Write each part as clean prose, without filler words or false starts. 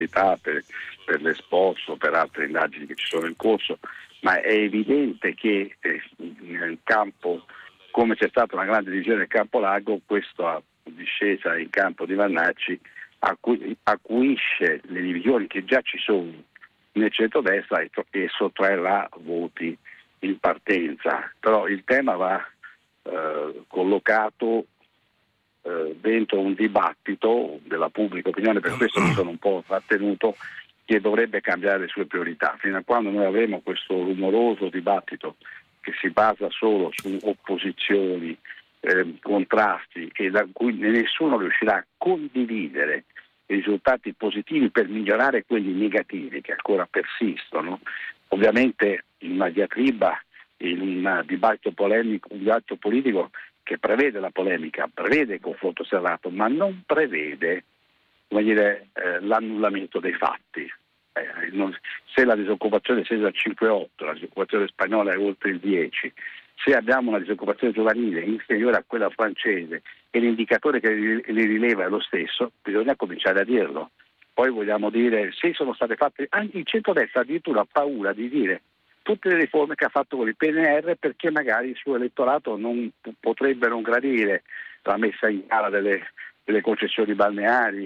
per l'esposto, per altre indagini che ci sono in corso, ma è evidente che nel campo, come c'è stata una grande divisione nel campo largo, questa discesa in campo di Vannacci acuisce le divisioni che già ci sono nel centrodestra e sottraerà voti in partenza. Però il tema va collocato dentro un dibattito della pubblica opinione, per questo mi sono un po' trattenuto, che dovrebbe cambiare le sue priorità. Fino a quando noi avremo questo rumoroso dibattito che si basa solo su opposizioni, contrasti, e da cui nessuno riuscirà a condividere i risultati positivi per migliorare quelli negativi che ancora persistono, ovviamente in una diatriba, in un dibattito polemico, un dibattito politico che prevede la polemica, prevede il confronto serrato, ma non prevede, l'annullamento dei fatti. Se la disoccupazione è scesa al 5,8, la disoccupazione spagnola è oltre il 10, se abbiamo una disoccupazione giovanile inferiore a quella francese e l'indicatore che li rileva è lo stesso, bisogna cominciare a dirlo. Poi vogliamo dire, se sono state fatte, anche il centrodestra addirittura ha paura di dire tutte le riforme che ha fatto con il PNR, perché magari il suo elettorato non potrebbe non gradire la messa in gara delle concessioni balneari,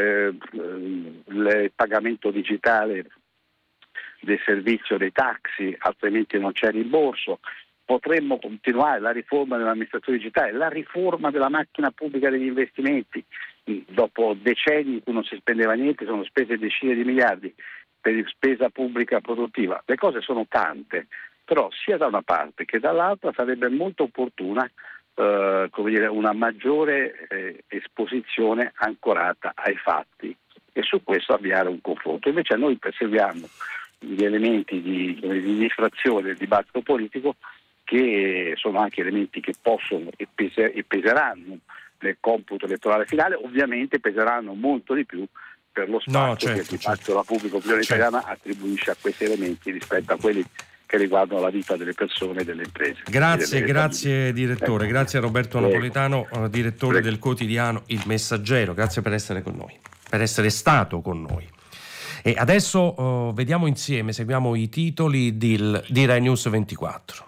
il pagamento digitale del servizio dei taxi, altrimenti non c'è rimborso. Potremmo continuare la riforma dell'amministrazione digitale, la riforma della macchina pubblica degli investimenti. Dopo decenni in cui non si spendeva niente, sono spese decine di miliardi per spesa pubblica produttiva. Le cose sono tante, però sia da una parte che dall'altra sarebbe molto opportuna una maggiore esposizione ancorata ai fatti e su questo avviare un confronto. Invece noi perseguiamo gli elementi di distrazione del dibattito politico, che sono anche elementi che possono e peseranno nel computo elettorale finale, ovviamente peseranno molto di più per lo spazio che il dibattito della pubblica opinione italiana attribuisce a questi elementi rispetto a quelli che riguardano la vita delle persone e delle imprese. Grazie direttore, grazie a Roberto Napolitano, direttore del quotidiano Il Messaggero, grazie per essere con noi, per essere stato con noi. E adesso vediamo insieme, seguiamo i titoli di Rai News 24.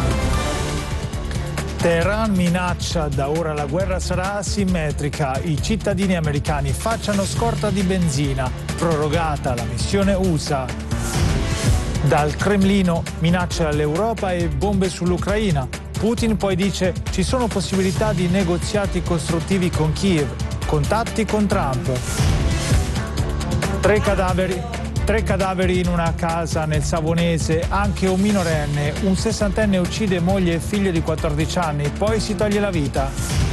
Teheran minaccia, da ora la guerra sarà asimmetrica, i cittadini americani facciano scorta di benzina, prorogata la missione USA. Dal Cremlino, minaccia all'Europa e bombe sull'Ucraina. Putin poi dice ci sono possibilità di negoziati costruttivi con Kiev, contatti con Trump. Tre cadaveri in una casa nel Savonese, anche un minorenne, un 60enne uccide moglie e figlio di 14 anni, poi si toglie la vita.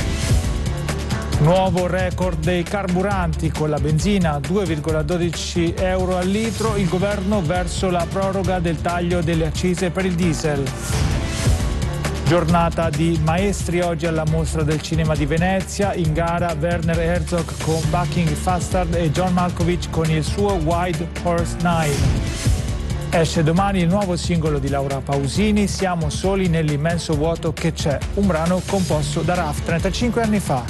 Nuovo record dei carburanti, con la benzina 2,12 euro al litro, il governo verso la proroga del taglio delle accise per il diesel. Giornata di maestri oggi alla Mostra del Cinema di Venezia, in gara Werner Herzog con Bucking Fastard e John Malkovich con il suo Wild Horse 9. Esce domani il nuovo singolo di Laura Pausini, Siamo soli nell'immenso vuoto che c'è, un brano composto da Raf 35 anni fa.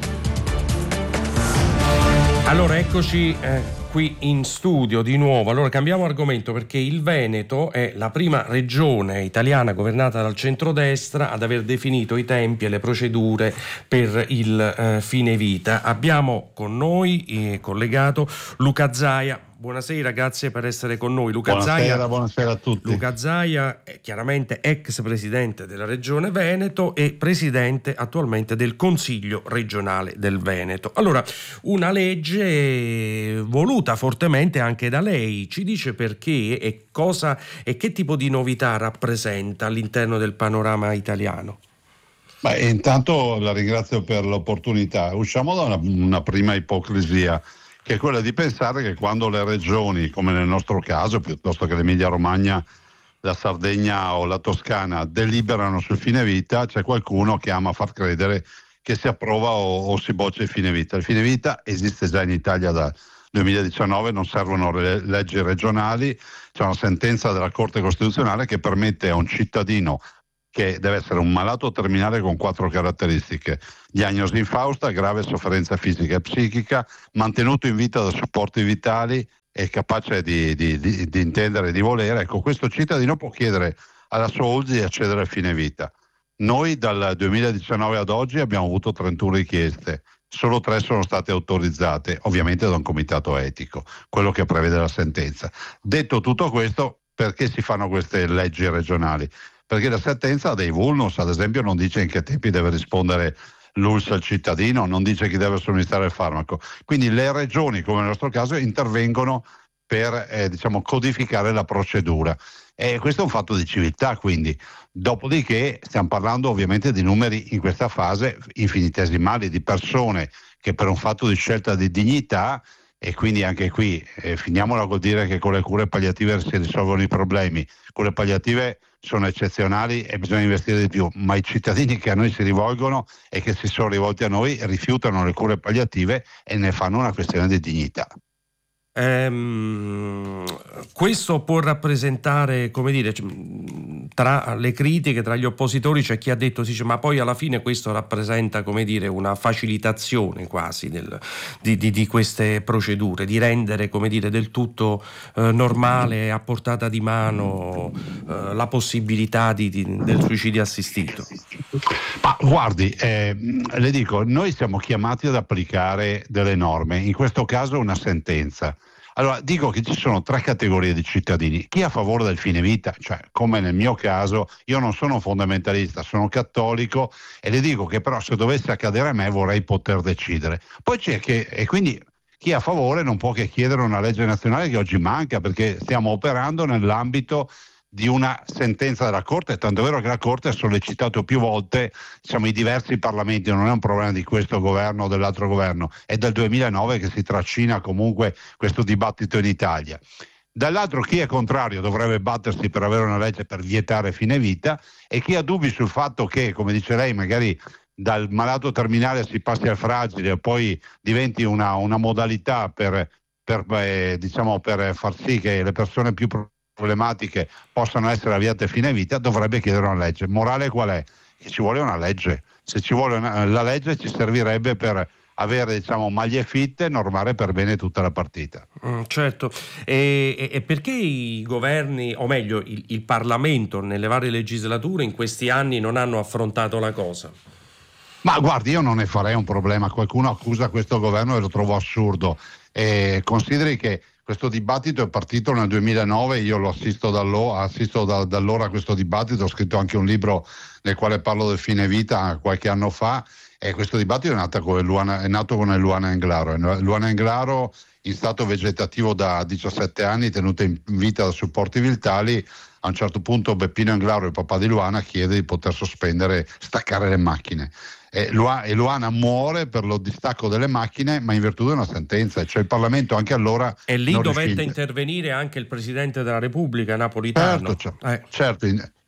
Allora eccoci qui in studio di nuovo. Allora cambiamo argomento, perché il Veneto è la prima regione italiana governata dal centrodestra ad aver definito i tempi e le procedure per il fine vita. Abbiamo con noi collegato Luca Zaia. Buonasera, grazie per essere con noi. Buonasera a tutti. Luca Zaia è chiaramente ex presidente della Regione Veneto e presidente attualmente del Consiglio regionale del Veneto. Allora, una legge voluta fortemente anche da lei, ci dice perché e cosa e che tipo di novità rappresenta all'interno del panorama italiano? Beh, intanto la ringrazio per l'opportunità. Usciamo da una prima ipocrisia, che è quella di pensare che quando le regioni, come nel nostro caso, piuttosto che l'Emilia Romagna, la Sardegna o la Toscana, deliberano sul fine vita, c'è qualcuno che ama far credere che si approva o si boccia il fine vita. Il fine vita esiste già in Italia dal 2019, non servono leggi regionali, c'è una sentenza della Corte Costituzionale che permette a un cittadino che deve essere un malato terminale con 4 caratteristiche: diagnosi infausta, grave sofferenza fisica e psichica, mantenuto in vita da supporti vitali e capace di intendere e di volere. Ecco, questo cittadino può chiedere alla sua ULSS di accedere a fine vita. Noi dal 2019 ad oggi abbiamo avuto 31 richieste, solo 3 sono state autorizzate, ovviamente da un comitato etico, quello che prevede la sentenza. Detto tutto questo, perché si fanno queste leggi regionali? Perché la sentenza ha dei vulnus, ad esempio non dice in che tempi deve rispondere l'ULSS al cittadino, non dice chi deve somministrare il farmaco. Quindi le regioni, come nel nostro caso, intervengono per codificare la procedura. E questo è un fatto di civiltà, quindi. Dopodiché stiamo parlando ovviamente di numeri in questa fase infinitesimali, di persone che per un fatto di scelta di dignità, e quindi anche qui finiamola col dire che con le cure palliative si risolvono i problemi. Cure palliative sono eccezionali e bisogna investire di più, ma i cittadini che a noi si rivolgono e che si sono rivolti a noi rifiutano le cure palliative e ne fanno una questione di dignità. Questo può rappresentare, come dire, tra le critiche, tra gli oppositori c'è chi ha detto ma poi alla fine questo rappresenta, come dire, una facilitazione quasi di queste procedure, di rendere, come dire, del tutto normale, a portata di mano la possibilità del suicidio assistito. Ma guardi, le dico, noi siamo chiamati ad applicare delle norme, in questo caso una sentenza. Allora, dico che ci sono 3 categorie di cittadini: chi è a favore del fine vita, cioè come nel mio caso, io non sono un fondamentalista, sono cattolico, e le dico che però se dovesse accadere a me vorrei poter decidere. Poi c'è e quindi chi è a favore non può che chiedere una legge nazionale che oggi manca, perché stiamo operando nell'ambito di una sentenza della Corte, tanto è vero che la Corte ha sollecitato più volte i diversi parlamenti, non è un problema di questo governo o dell'altro governo, è dal 2009 che si trascina comunque questo dibattito in Italia. Dall'altro chi è contrario dovrebbe battersi per avere una legge per vietare fine vita, e chi ha dubbi sul fatto che, come dice lei, magari dal malato terminale si passi al fragile e poi diventi una modalità per far sì che le persone più problematiche possano essere avviate a fine vita, dovrebbe chiedere una legge. Morale qual è? Che ci vuole una legge. Se ci vuole la legge ci servirebbe per avere maglie fitte e normare per bene tutta la partita. Certo. E perché i governi, o meglio il Parlamento nelle varie legislature in questi anni non hanno affrontato la cosa? Ma guardi, io non ne farei un problema. Qualcuno accusa questo governo e lo trovo assurdo. Consideri che questo dibattito è partito nel 2009, io lo assisto da allora a questo dibattito, ho scritto anche un libro nel quale parlo del fine vita qualche anno fa, e questo dibattito è nato con il Luana Englaro. Luana Englaro, in stato vegetativo da 17 anni, tenuta in vita da supporti vitali, a un certo punto Beppino Englaro, il papà di Luana, chiede di poter staccare le macchine. E Luana muore per lo distacco delle macchine, ma in virtù di una sentenza, cioè il Parlamento anche allora. E lì dovette intervenire anche il Presidente della Repubblica, Napolitano. Certo,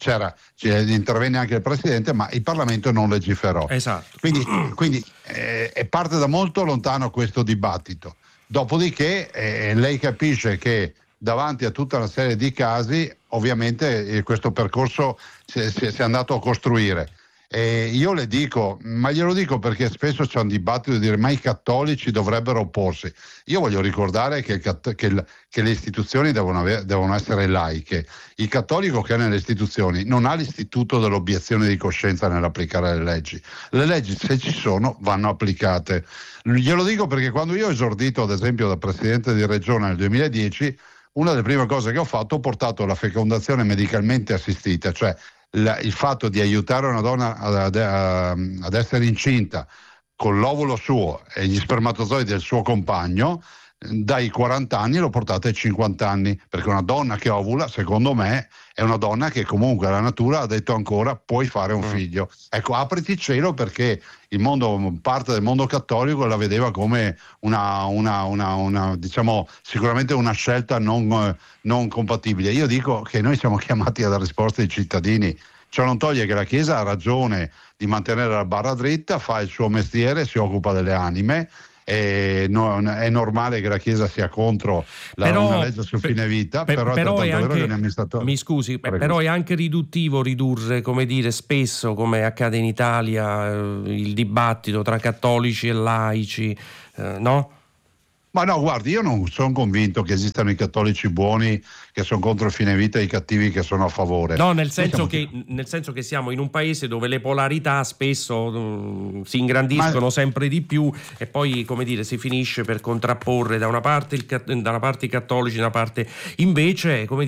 intervenne anche il Presidente, ma il Parlamento non legiferò. Esatto. Quindi parte da molto lontano questo dibattito. Dopodiché lei capisce che davanti a tutta una serie di casi, ovviamente questo percorso si è andato a costruire. Io le dico, ma glielo dico perché spesso c'è un dibattito di dire ma i cattolici dovrebbero opporsi. Io voglio ricordare che le istituzioni devono essere laiche. Il cattolico che è nelle istituzioni non ha l'istituto dell'obiezione di coscienza nell'applicare le leggi. Le leggi, se ci sono, vanno applicate. Glielo dico perché quando io ho esordito, ad esempio, da presidente di regione nel 2010, una delle prime cose che ho fatto, ho portato la fecondazione medicalmente assistita, cioè il fatto di aiutare una donna ad essere incinta con l'ovulo suo e gli spermatozoi del suo compagno, dai 40 anni l'ho portata ai 50 anni, perché una donna che ovula, secondo me, è una donna che comunque la natura ha detto ancora puoi fare un figlio. Ecco, apriti il cielo, perché parte del mondo cattolico la vedeva come una sicuramente una scelta non compatibile. Io dico che noi siamo chiamati a dare risposte ai cittadini. Ciò non toglie che la Chiesa ha ragione di mantenere la barra dritta, fa il suo mestiere, si occupa delle anime, è normale che la Chiesa sia contro una legge sul fine vita, però è anche, vero che gli amministratori... Mi scusi, però è anche riduttivo ridurre, come dire, spesso, come accade in Italia, il dibattito tra cattolici e laici, no? Ma no, guardi, io non sono convinto che esistano i cattolici buoni che sono contro il fine vita e i cattivi che sono a favore. No, nel senso che siamo in un paese dove le polarità spesso si ingrandiscono sempre di più e poi, come dire, si finisce per contrapporre da una parte i cattolici, da una parte invece, come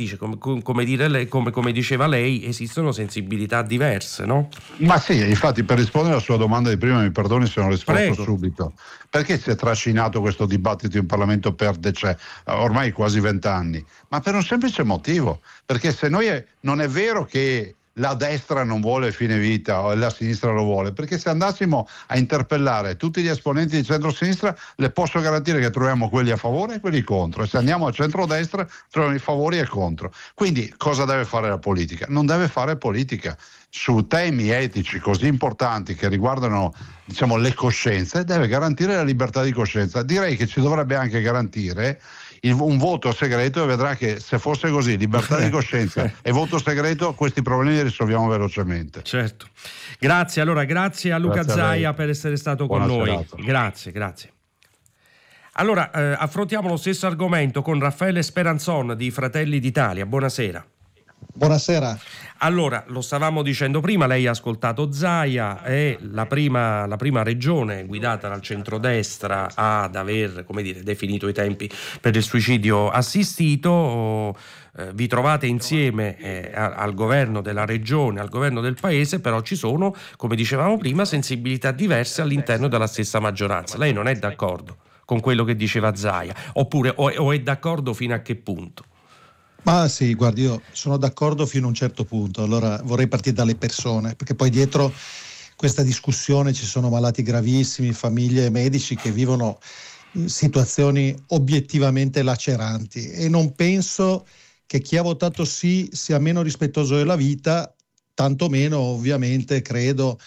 diceva lei, esistono sensibilità diverse, no? Ma sì, infatti, per rispondere alla sua domanda di prima, mi perdoni se non rispondo Prego. subito. Perché si è trascinato questo dibattito in Parlamento per ormai quasi 20 anni? Ma per un semplice motivo, perché se non è vero che la destra non vuole il fine vita o la sinistra lo vuole, perché se andassimo a interpellare tutti gli esponenti di centrosinistra, le posso garantire che troviamo quelli a favore e quelli contro, e se andiamo a centrodestra troviamo i favori e i contro. Quindi cosa deve fare la politica? Non deve fare politica su temi etici così importanti che riguardano, diciamo, le coscienze, deve garantire la libertà di coscienza. Direi che ci dovrebbe anche garantire un voto segreto, e vedrà che se fosse così, libertà di coscienza e voto segreto, questi problemi li risolviamo velocemente. Certo. Grazie a Luca Zaia per essere stato con noi. Grazie. Allora, affrontiamo lo stesso argomento con Raffaele Speranzon di Fratelli d'Italia. Buonasera. Buonasera. Allora, lo stavamo dicendo prima, lei ha ascoltato Zaia, è la prima regione guidata dal centrodestra ad aver, come dire, definito i tempi per il suicidio assistito. Vi trovate insieme al governo della regione, al governo del paese, però ci sono, come dicevamo prima, sensibilità diverse all'interno della stessa maggioranza. Lei non è d'accordo con quello che diceva Zaia, oppure o è d'accordo fino a che punto? Ma sì, guardi, io sono d'accordo fino a un certo punto. Allora vorrei partire dalle persone, perché poi dietro questa discussione ci sono malati gravissimi, famiglie e medici che vivono situazioni obiettivamente laceranti, e non penso che chi ha votato sì sia meno rispettoso della vita, tantomeno ovviamente credo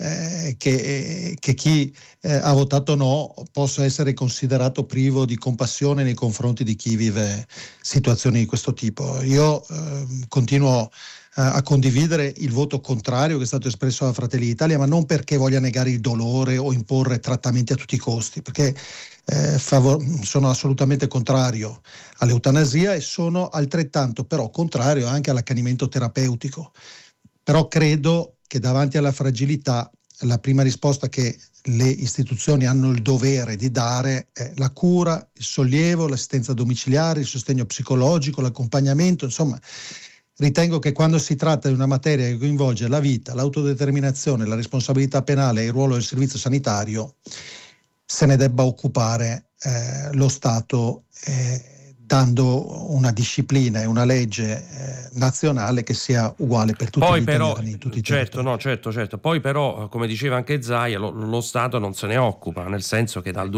che chi ha votato no possa essere considerato privo di compassione nei confronti di chi vive situazioni di questo tipo. Io continuo a condividere il voto contrario che è stato espresso da Fratelli d'Italia, ma non perché voglia negare il dolore o imporre trattamenti a tutti i costi, perché sono assolutamente contrario all'eutanasia e sono altrettanto però contrario anche all'accanimento terapeutico. Però credo che davanti alla fragilità la prima risposta che le istituzioni hanno il dovere di dare è la cura, il sollievo, l'assistenza domiciliare, il sostegno psicologico, l'accompagnamento. Insomma, ritengo che quando si tratta di una materia che coinvolge la vita, l'autodeterminazione, la responsabilità penale e il ruolo del servizio sanitario, se ne debba occupare lo Stato, dando una disciplina e una legge nazionale che sia uguale per tutti gli italiani in tutti i territori. Certo. Poi però, come diceva anche Zaia, lo Stato non se ne occupa, nel senso che dal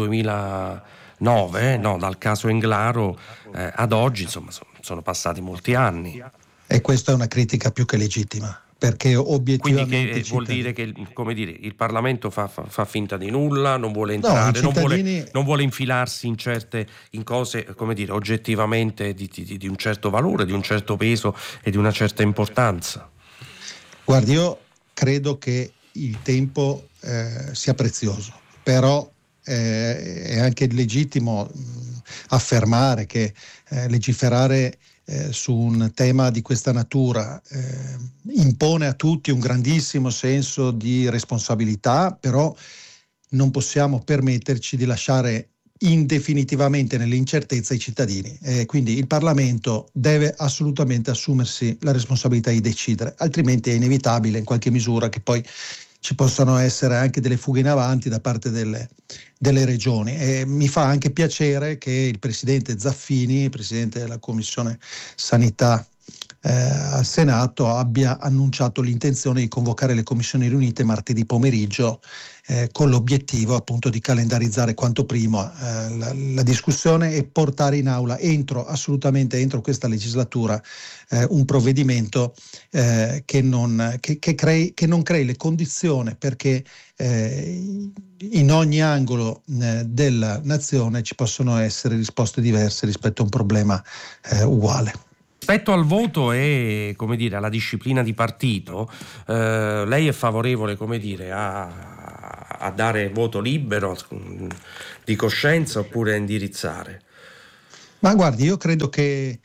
2009, dal caso Englaro ad oggi, insomma, sono passati molti anni. E questa è una critica più che legittima, perché obiettivamente... Quindi che vuol dire che, come dire, il Parlamento fa finta di nulla, non vuole entrare, non vuole infilarsi in cose, come dire, oggettivamente di un certo valore, di un certo peso e di una certa importanza. Guardi, io credo che il tempo sia prezioso, però è anche legittimo affermare che legiferare su un tema di questa natura impone a tutti un grandissimo senso di responsabilità, però non possiamo permetterci di lasciare indefinitivamente nell'incertezza i cittadini, quindi il Parlamento deve assolutamente assumersi la responsabilità di decidere, altrimenti è inevitabile in qualche misura che poi ci possano essere anche delle fughe in avanti da parte delle regioni. E mi fa anche piacere che il presidente Zaffini, presidente della Commissione Sanità al Senato abbia annunciato l'intenzione di convocare le commissioni riunite martedì pomeriggio con l'obiettivo appunto di calendarizzare quanto prima la discussione e portare in aula assolutamente entro questa legislatura un provvedimento che non crei le condizioni perché in ogni angolo della nazione ci possono essere risposte diverse rispetto a un problema uguale. Rispetto al voto e, come dire, alla disciplina di partito, lei è favorevole, come dire, a dare voto libero di coscienza oppure a indirizzare? Ma guardi, io credo che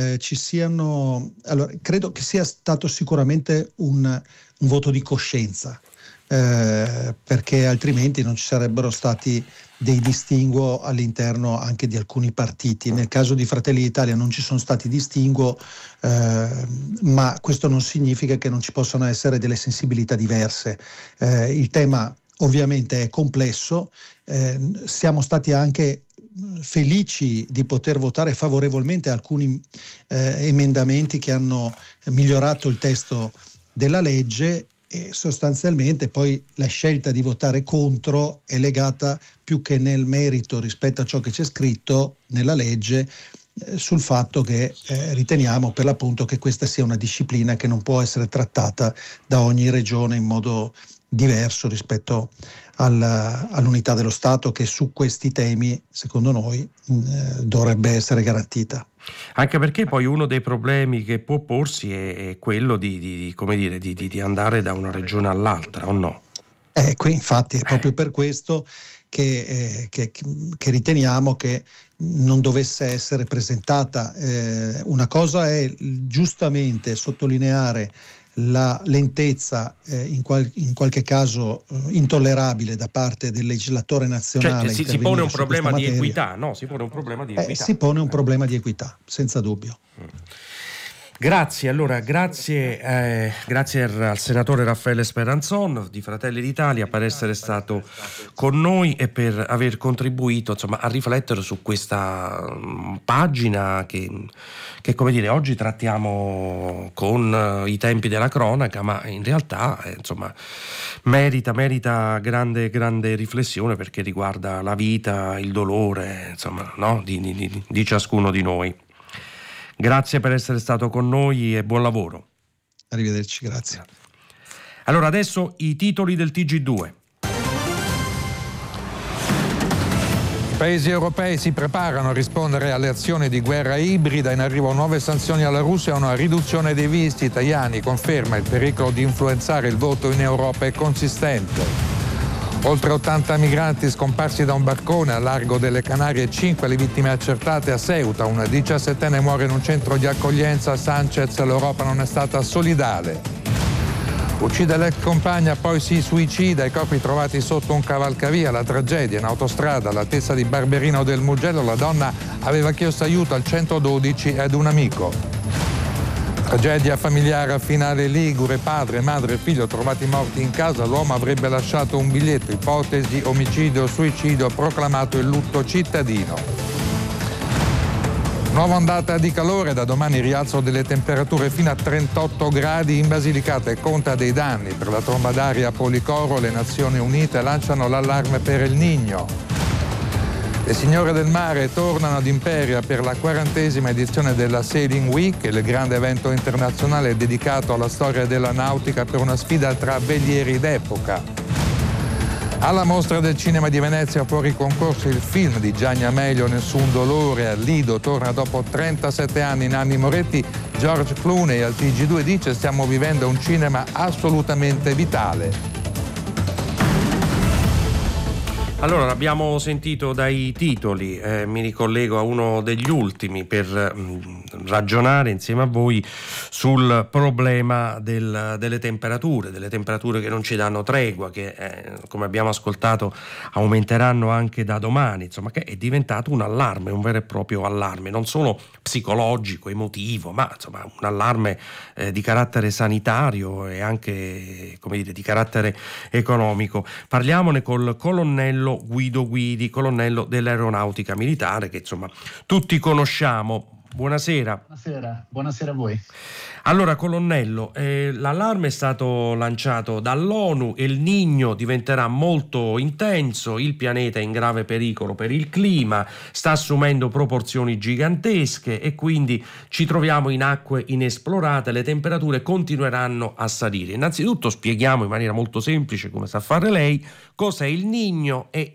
credo che sia stato sicuramente un voto di coscienza, perché altrimenti non ci sarebbero stati dei distinguo all'interno anche di alcuni partiti. Nel caso di Fratelli d'Italia non ci sono stati distinguo, ma questo non significa che non ci possano essere delle sensibilità diverse. Il tema ovviamente è complesso, siamo stati anche felici di poter votare favorevolmente alcuni emendamenti che hanno migliorato il testo della legge. E sostanzialmente poi la scelta di votare contro è legata più che nel merito rispetto a ciò che c'è scritto nella legge sul fatto che riteniamo per l'appunto che questa sia una disciplina che non può essere trattata da ogni regione in modo diverso rispetto all'unità dello Stato, che su questi temi secondo noi dovrebbe essere garantita. Anche perché poi uno dei problemi che può porsi è quello di andare da una regione all'altra, o no? Qui infatti è proprio per questo che riteniamo che non dovesse essere presentata. Una cosa è giustamente sottolineare la lentezza in qualche caso intollerabile da parte del legislatore nazionale. Cioè, si pone un problema di equità, no? Si pone un problema di equità. Si pone un problema di equità, senza dubbio. Grazie, allora grazie al senatore Raffaele Speranzon di Fratelli d'Italia per essere stato con noi e per aver contribuito, insomma, a riflettere su questa pagina che come dire oggi trattiamo con i tempi della cronaca, ma in realtà insomma merita grande riflessione perché riguarda la vita, il dolore, insomma, no? di ciascuno di noi. Grazie per essere stato con noi e buon lavoro. Arrivederci, grazie. Allora adesso i titoli del TG2. I paesi europei si preparano a rispondere alle azioni di guerra ibrida, in arrivo nuove sanzioni alla Russia e una riduzione dei visti. Tajani conferma il pericolo di influenzare il voto in Europa è consistente. Oltre 80 migranti scomparsi da un barcone a largo delle Canarie, 5 le vittime accertate a Ceuta. Un 17enne muore in un centro di accoglienza a Sanchez, l'Europa non è stata solidale. Uccide l'ex compagna, poi si suicida, i corpi trovati sotto un cavalcavia, la tragedia in autostrada all'altezza di Barberino del Mugello, la donna aveva chiesto aiuto al 112 ed un amico. Tragedia familiare a Finale Ligure, padre, madre e figlio trovati morti in casa, l'uomo avrebbe lasciato un biglietto, ipotesi omicidio-suicidio, proclamato il lutto cittadino. Nuova ondata di calore, da domani rialzo delle temperature fino a 38 gradi in Basilicata e conta dei danni. Per la tromba d'aria a Policoro le Nazioni Unite lanciano l'allarme per El Niño. Le signore del mare tornano ad Imperia per la 40ª edizione della Sailing Week, il grande evento internazionale dedicato alla storia della nautica per una sfida tra velieri d'epoca. Alla Mostra del Cinema di Venezia fuori concorso il film di Gianni Amelio Nessun dolore. Al Lido torna dopo 37 anni Nanni Moretti. George Clooney al TG2 dice: stiamo vivendo un cinema assolutamente vitale. Allora, l'abbiamo sentito dai titoli, mi ricollego a uno degli ultimi per ragionare insieme a voi sul problema delle temperature che non ci danno tregua, che come abbiamo ascoltato aumenteranno anche da domani, insomma, che è diventato un allarme, un vero e proprio allarme, non solo psicologico, emotivo, ma insomma un allarme di carattere sanitario e anche, come dire, di carattere economico. Parliamone col colonnello Guido Guidi, colonnello dell'Aeronautica Militare, che insomma tutti conosciamo. Buonasera. Buonasera a voi. Allora, colonnello, l'allarme è stato lanciato dall'ONU, El Niño diventerà molto intenso, il pianeta è in grave pericolo per il clima, sta assumendo proporzioni gigantesche e quindi ci troviamo in acque inesplorate, le temperature continueranno a salire. Innanzitutto spieghiamo in maniera molto semplice, come sa fare lei, cos'è il Niño e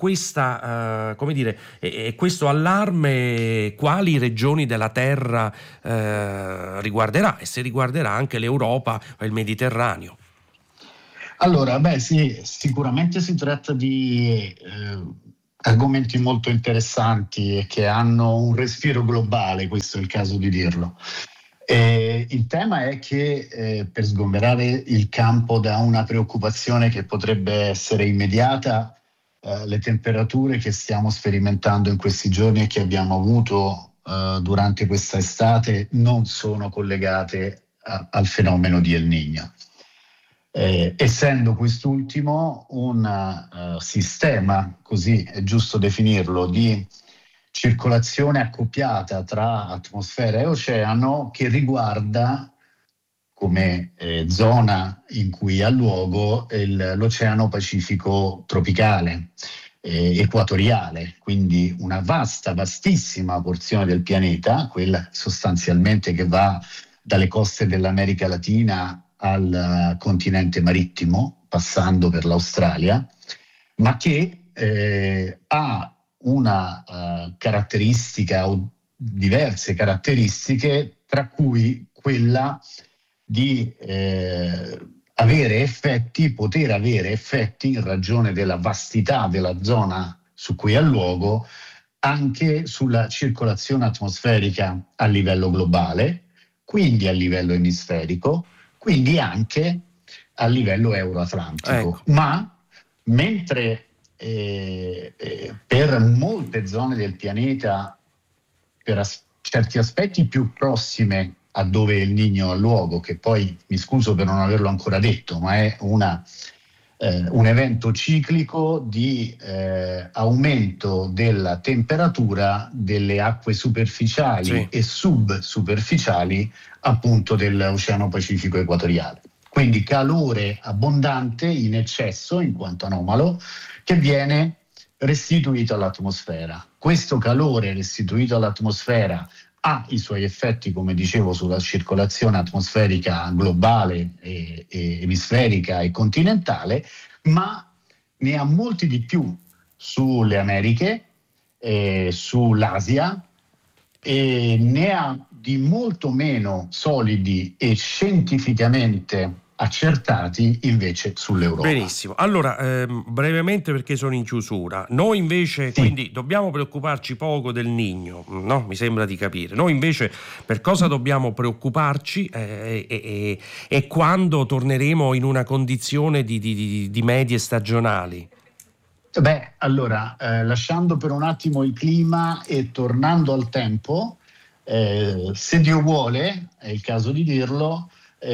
questo allarme quali regioni della Terra riguarderà e se riguarderà anche l'Europa o il Mediterraneo. Allora, sì, sicuramente si tratta di argomenti molto interessanti e che hanno un respiro globale, questo è il caso di dirlo. Il tema è che per sgomberare il campo da una preoccupazione che potrebbe essere immediata, le temperature che stiamo sperimentando in questi giorni e che abbiamo avuto durante questa estate non sono collegate al fenomeno di El Niño. Essendo quest'ultimo un sistema, così è giusto definirlo, di circolazione accoppiata tra atmosfera e oceano che riguarda come zona in cui ha luogo l'Oceano Pacifico tropicale, equatoriale, quindi una vastissima porzione del pianeta, quella sostanzialmente che va dalle coste dell'America Latina al continente marittimo, passando per l'Australia, ma che ha una caratteristica o diverse caratteristiche, tra cui quella di poter avere effetti in ragione della vastità della zona su cui ha luogo anche sulla circolazione atmosferica a livello globale, quindi a livello emisferico, quindi anche a livello euroatlantico. Ecco. Ma mentre per molte zone del pianeta, per certi aspetti più prossime a dove il Niño ha luogo, che poi mi scuso per non averlo ancora detto, ma è un evento ciclico di aumento della temperatura delle acque superficiali e subsuperficiali appunto dell'Oceano Pacifico equatoriale. Quindi calore abbondante in eccesso, in quanto anomalo, che viene restituito all'atmosfera. Questo calore restituito all'atmosfera ha i suoi effetti, come dicevo, sulla circolazione atmosferica globale, e emisferica e continentale, ma ne ha molti di più sulle Americhe, sull'Asia, e ne ha di molto meno solidi e scientificamente accertati invece sull'Europa. Benissimo, allora brevemente perché sono in chiusura, noi invece quindi dobbiamo preoccuparci poco del Niño, no? Mi sembra di capire. Noi invece per cosa dobbiamo preoccuparci e quando torneremo in una condizione di medie stagionali? Allora, lasciando per un attimo il clima e tornando al tempo, se Dio vuole, è il caso di dirlo,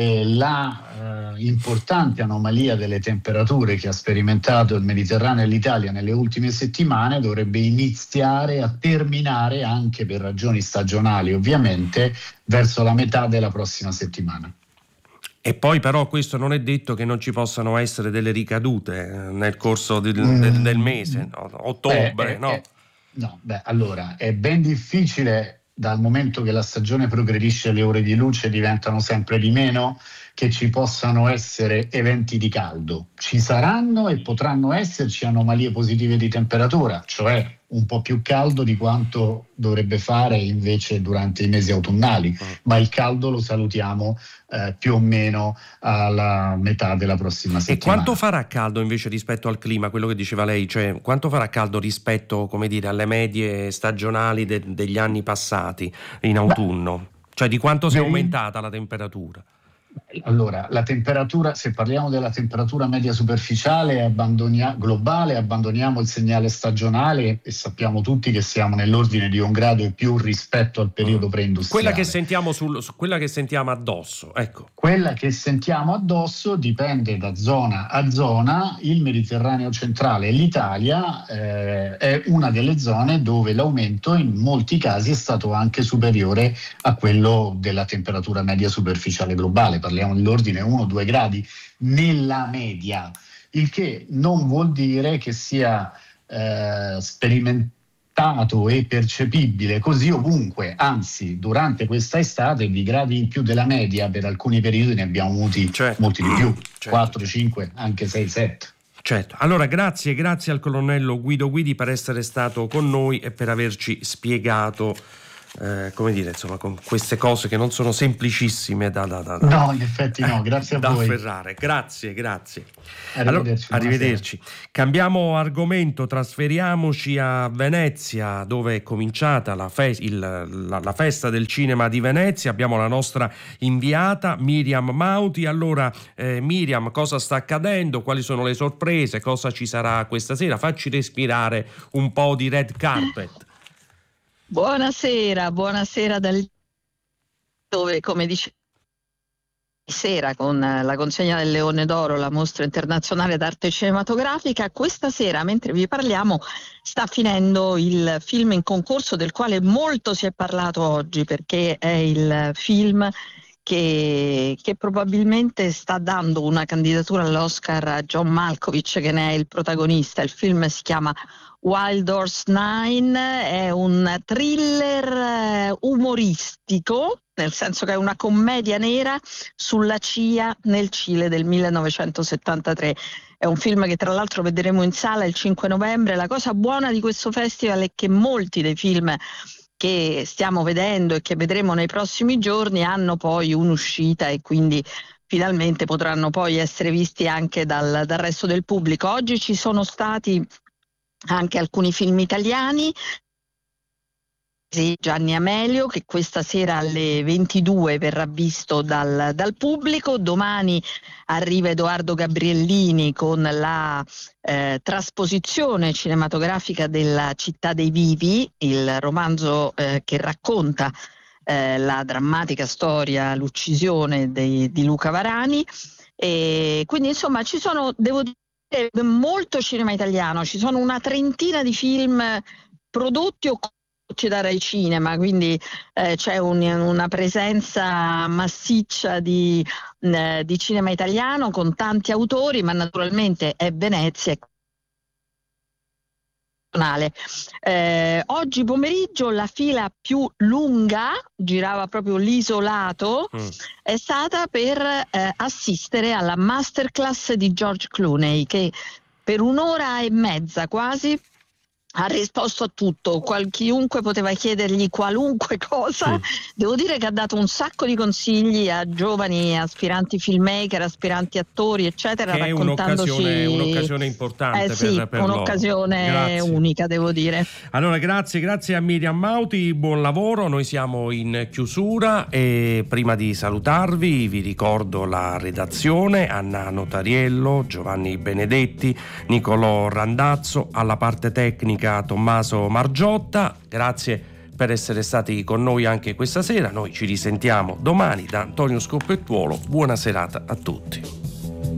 la importante anomalia delle temperature che ha sperimentato il Mediterraneo e l'Italia nelle ultime settimane dovrebbe iniziare a terminare, anche per ragioni stagionali ovviamente, verso la metà della prossima settimana. E poi però questo non è detto che non ci possano essere delle ricadute nel corso del mese, ottobre, no? Allora è ben difficile, dal momento che la stagione progredisce, le ore di luce diventano sempre di meno, che ci possano essere eventi di caldo. Ci saranno e potranno esserci anomalie positive di temperatura, cioè un po' più caldo di quanto dovrebbe fare invece durante i mesi autunnali, ma il caldo lo salutiamo più o meno alla metà della prossima settimana. E quanto farà caldo invece rispetto al clima, quello che diceva lei, cioè quanto farà caldo rispetto, come dire, alle medie stagionali degli anni passati in autunno? Cioè di quanto si è aumentata la temperatura? Allora, la temperatura, se parliamo della temperatura media superficiale globale, abbandoniamo il segnale stagionale e sappiamo tutti che siamo nell'ordine di 1 grado e più rispetto al periodo preindustriale. Quella che sentiamo quella che sentiamo addosso, ecco. Quella che sentiamo addosso dipende da zona a zona. Il Mediterraneo centrale e l'Italia è una delle zone dove l'aumento in molti casi è stato anche superiore a quello della temperatura media superficiale globale. Parliamo dell'ordine 1-2 gradi nella media, il che non vuol dire che sia sperimentato e percepibile così ovunque, anzi durante questa estate di gradi in più della media per alcuni periodi ne abbiamo avuti molti di più, 4, 5, anche 6, 7. Certo, allora grazie al colonnello Guido Guidi per essere stato con noi e per averci spiegato come dire, insomma, con queste cose che non sono semplicissime no, in effetti no, grazie a da voi. afferrare. Grazie. Arrivederci. Allora, arrivederci. Cambiamo argomento, trasferiamoci a Venezia, dove è cominciata la festa del cinema di Venezia. Abbiamo la nostra inviata Miriam Mauti. Allora, Miriam, cosa sta accadendo? Quali sono le sorprese? Cosa ci sarà questa sera? Facci respirare un po' di red carpet. Buonasera dove, come dice, sera con la consegna del Leone d'Oro, la mostra internazionale d'arte cinematografica. Questa sera, mentre vi parliamo, sta finendo il film in concorso del quale molto si è parlato oggi, perché è il film che probabilmente sta dando una candidatura all'Oscar a John Malkovich, che ne è il protagonista. Il film si chiama Wild Horse 9, è un thriller umoristico, nel senso che è una commedia nera sulla CIA nel Cile del 1973. È un film che tra l'altro vedremo in sala il 5 novembre. La cosa buona di questo festival è che molti dei film che stiamo vedendo e che vedremo nei prossimi giorni hanno poi un'uscita e quindi finalmente potranno poi essere visti anche dal resto del pubblico. Oggi ci sono stati anche alcuni film italiani. Gianni Amelio, che questa sera alle 22 verrà visto dal pubblico. Domani arriva Edoardo Gabriellini con la trasposizione cinematografica della Città dei Vivi, il romanzo che racconta la drammatica storia, l'uccisione di Luca Varani. E quindi insomma ci sono, devo dire, molto cinema italiano, ci sono una trentina di film prodotti o da Rai Cinema, quindi c'è una presenza massiccia di cinema italiano con tanti autori, ma naturalmente è Venezia. Oggi pomeriggio la fila più lunga, girava proprio l'Isolato, è stata per assistere alla masterclass di George Clooney, che per 1 ora e mezza quasi ha risposto a tutto, chiunque poteva chiedergli qualunque cosa. Devo dire che ha dato un sacco di consigli a giovani aspiranti filmmaker, aspiranti attori, eccetera, che raccontandoci è un'occasione importante per un'occasione unica, devo dire. Allora grazie a Miriam Mauti, buon lavoro. Noi siamo in chiusura e prima di salutarvi vi ricordo la redazione: Anna Notariello, Giovanni Benedetti, Nicolò Randazzo, alla parte tecnica Tommaso Margiotta. Grazie per essere stati con noi anche questa sera. Noi ci risentiamo domani da Antonio Scoppettuolo. Buona serata a tutti.